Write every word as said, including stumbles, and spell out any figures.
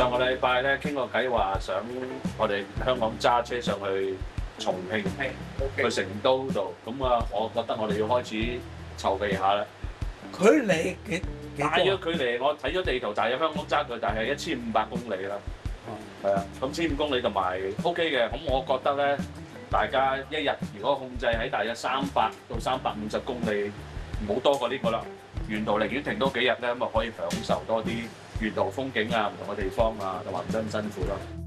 上個禮拜咧傾個偈話想我哋香港揸車上去重慶，去成都度，咁啊，我覺得我哋要開始籌備下啦。 距離幾幾多？ 大約距離我睇咗地圖，大約香港揸佢，大係一千五百公里啦。係啊，咁千五公里同埋 OK 嘅，咁我覺得咧，大家一日如果控制喺大約三百到三百五十公里，唔好多過呢個啦。沿途寧願停多幾日咧，咁啊可以享受多啲沿途風景啊、唔同嘅地方啊，同埋唔使咁辛苦咯。